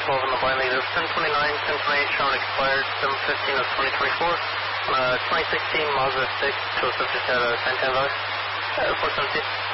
12 on the blind lead is 1029, 1028 showing expired, 715 of 2024. 2016 Mazda 6 to a subject at 1010 417.